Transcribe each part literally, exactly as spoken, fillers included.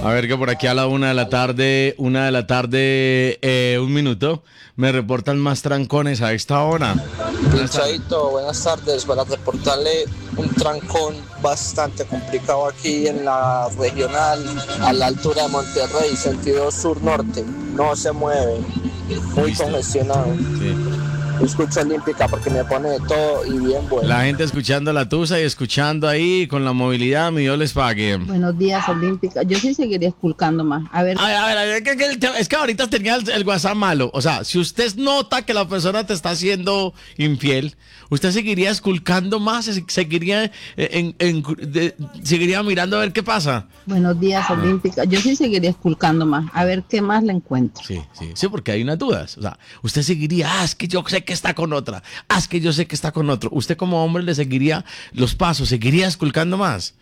A ver, que por aquí a la una de la tarde, una de la tarde, eh, un minuto, me reportan más trancones a esta hora. Pinchadito, buenas tardes. Para reportarle un trancón bastante complicado aquí en la regional, a la altura de Monterrey, sentido sur-norte. No se mueve, muy Listo. congestionado. Sí. Escucho Olímpica porque me pone de todo y bien bueno. La gente escuchando la tusa y escuchando ahí con la movilidad, mi Dios les pague. Buenos días, Olímpica. Yo sí seguiría esculcando más. A ver. A ver, a ver, a ver, que- que el tema- es que ahorita tenía el, el WhatsApp malo. O sea, si usted nota que la persona te está haciendo infiel, usted seguiría esculcando más, se- seguiría, eh, en, en- de- seguiría mirando a ver qué pasa. Buenos días, Olímpica. Yo sí seguiría esculcando más. A ver qué más le encuentro. Sí, sí, sí, porque hay unas dudas. O sea, usted seguiría, ah, es que yo sé que está con otra, ah, es que yo sé que está con otro. Usted como hombre le seguiría los pasos, seguiría esculcando más.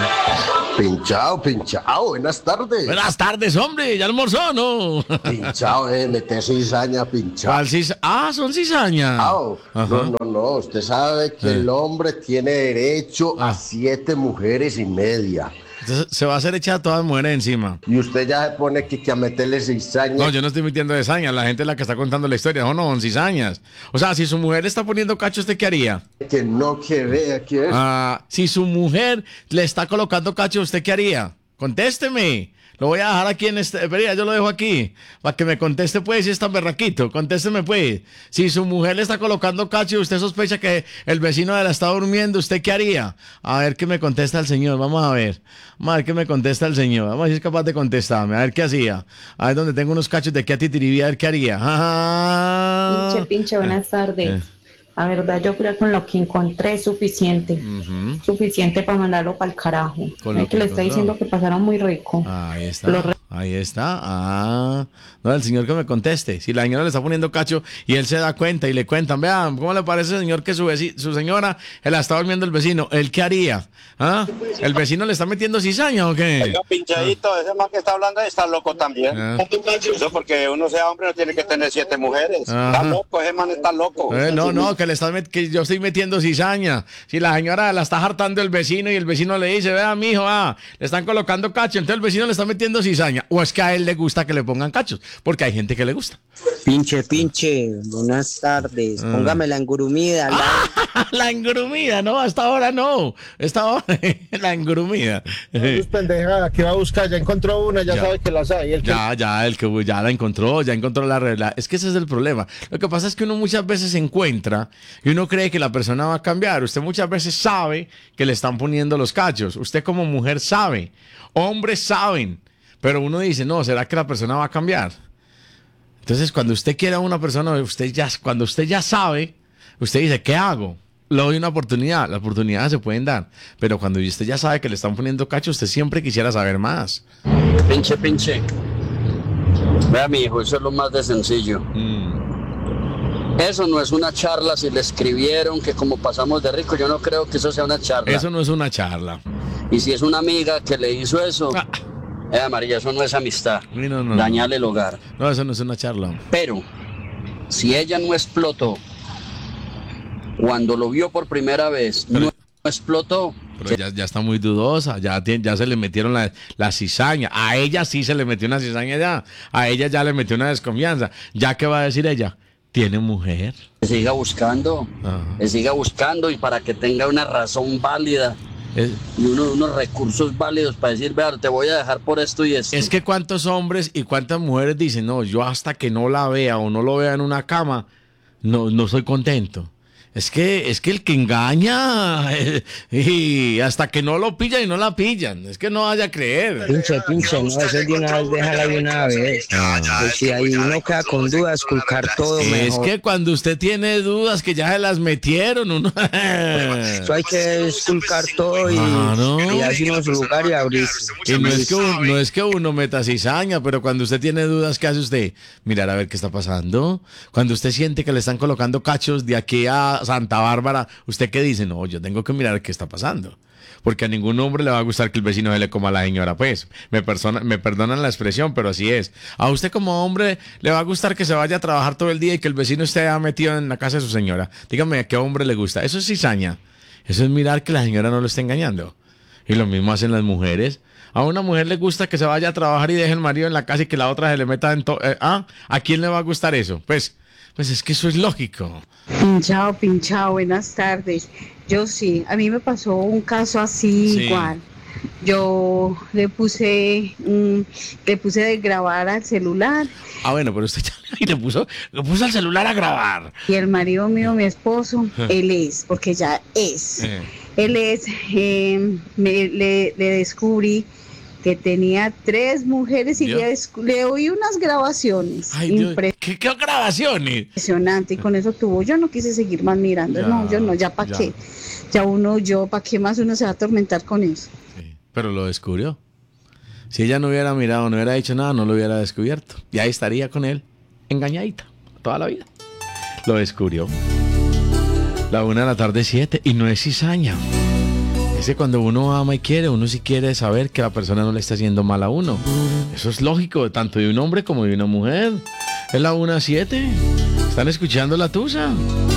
Pinchao, pinchao, buenas tardes. Buenas tardes, hombre, ¿ya almorzó, no? Pinchao, eh, mete cizaña, pinchao. ¿Cuál cis- Ah, son cizañas. No, Ajá. no, no, usted sabe que Eh. el hombre tiene derecho Ah. a siete mujeres y media. Entonces, se va a hacer echar a todas las mujeres encima. Y usted ya se pone que, que a meterle cizaña. No, yo no estoy metiendo cizañas, la gente es la que está contando la historia. No, no, son cizañas. O sea, si su mujer le está poniendo cacho, ¿usted qué haría? Que no que vea que es. Ah, si su mujer le está colocando cacho, ¿usted qué haría? Contésteme. Lo voy a dejar aquí en este... Espera, yo lo dejo aquí. Para que me conteste, pues, si está berraquito. Contésteme, pues. Si su mujer le está colocando cacho y usted sospecha que el vecino de la está durmiendo, ¿usted qué haría? A ver qué me contesta el señor. Vamos a ver. Vamos a ver qué me contesta el señor. Vamos a ver si es capaz de contestarme. A ver qué hacía. A ver dónde tengo unos cachos de qué titiribí. A ver qué haría. Ajá. Pinche, pinche, buenas tardes. Eh. La verdad, yo creo que con lo que encontré es suficiente. Ujú. Suficiente para mandarlo para el carajo. Con lo Es que que le está encontró. diciendo que pasaron muy rico. Ahí está. Lo re- Ahí está. Ah. No, el señor que me conteste. Si la señora le está poniendo cacho y él se da cuenta y le cuentan, vean, ¿cómo le parece, señor, que su, veci- su señora se la está durmiendo el vecino? ¿Él qué haría? ¿Ah? ¿El vecino le está metiendo cizaña o qué? Oiga, pinchadito, ese man que está hablando está loco también. Ah. Eso porque uno sea hombre no tiene que tener siete mujeres. Ajá. Está loco, ese man está loco. Eh, no, no, que le está met- que yo estoy metiendo cizaña. Si la señora la está hartando el vecino y el vecino le dice, vea, mijo, ah, le están colocando cacho, entonces el vecino le está metiendo cizaña. O es que a él le gusta que le pongan cachos, porque hay gente que le gusta. Pinche, pinche, buenas tardes. Ah. Póngame la engurumida. la- La engrumida, no, hasta ahora no. Esta hora, la engrumida. Es pendejada, que va a buscar, ya encontró una, ya, Ya. sabe que las hay. El que Ya, ya, el que ya la encontró, ya encontró la regla. Es que ese es el problema. Lo que pasa es que uno muchas veces se encuentra y uno cree que la persona va a cambiar. Usted muchas veces sabe que le están poniendo los cachos. Usted como mujer sabe. Hombres saben. Pero uno dice, no, ¿será que la persona va a cambiar? Entonces, cuando usted quiere a una persona, usted ya, cuando usted ya sabe, usted dice, ¿qué hago? Le doy una oportunidad. Las oportunidades se pueden dar. Pero cuando usted ya sabe que le están poniendo cacho, usted siempre quisiera saber más. Pinche, pinche. Vea, mi hijo, eso es lo más de sencillo. Mm. Eso no es una charla si le escribieron que como pasamos de rico, yo no creo que eso sea una charla. Eso no es una charla. Y si es una amiga que le hizo eso, Ah. eh, María, eso no es amistad. Sí, no, no, Dañarle el hogar. No, eso no es una charla. Pero, si ella no explotó, cuando lo vio por primera vez, Pero- no explotó, Pero ya, ya está muy dudosa, ya, tiene- ya se le metieron la, la cizaña. A ella sí se le metió una cizaña ya. A ella ya le metió una desconfianza. ¿Ya qué va a decir ella? ¿Tiene mujer? que siga buscando, Ajá. que siga buscando y para que tenga una razón válida Es, y uno- unos recursos válidos para decir, vea, te voy a dejar por esto y esto. es que cuántos hombres y cuántas mujeres dicen, no, yo hasta que no la vea o no lo vea en una cama, no, no soy contento. Es que, es que el que engaña, eh, y hasta que no lo pillan y no la pillan, es que no vaya a creer. Pinche, pinche, no, eso es de una vez, déjala de una vez. Pues si ahí uno queda con dudas, esculcar todo Es mejor. que cuando usted tiene dudas que ya se las metieron, uno... Eso hay que esculcar todo y, Claro. y darse uno su lugar y abrirse. Y no es, que uno, no es que uno meta cizaña, pero cuando usted tiene dudas, ¿qué hace usted? Mirar a ver qué está pasando. Cuando usted siente que le están colocando cachos de aquí a Santa Bárbara, ¿usted qué dice? No, yo tengo que mirar qué está pasando. Porque a ningún hombre le va a gustar que el vecino se le coma a la señora, pues. Me, persona, me perdonan la expresión, pero así es. A usted como hombre le va a gustar que se vaya a trabajar todo el día y que el vecino esté metido en la casa de su señora. Dígame, ¿a qué hombre le gusta? Eso es cizaña. Eso es mirar que la señora no lo esté engañando. Y lo mismo hacen las mujeres. A una mujer le gusta que se vaya a trabajar y deje el marido en la casa y que la otra se le meta en todo. Eh, ¿ah? ¿A quién le va a gustar eso? Pues, pues es que eso es lógico. Pinchao, pinchao, buenas tardes. Yo sí, a mí me pasó un caso así Sí. igual. Yo le puse, mm, le puse de grabar al celular Ah, bueno, pero usted ya y le puso, le puso el celular a grabar. y el marido mío, mi esposo, él es, porque ya es. Eh. Él es, eh, me- le, le descubrí que tenía tres mujeres y Dios. le, descu- le oí unas grabaciones Ay, Dios. ¿Qué, qué grabaciones? impresionantes y con eso tuvo. Yo no quise seguir más mirando, Ya, no, yo no, ya para ya. qué. Ya uno, yo, ¿para qué más uno se va a atormentar con eso? Sí, pero lo descubrió. Si ella no hubiera mirado, no hubiera dicho nada, no lo hubiera descubierto. Y ahí estaría con él, engañadita, toda la vida. Lo descubrió. La una de la tarde, siete, y no es cizaña. Ese cuando uno ama y quiere, uno sí quiere saber que la persona no le está haciendo mal a uno. Eso es lógico, tanto de un hombre como de una mujer. Es la una siete. ¿Están escuchando La Tusa?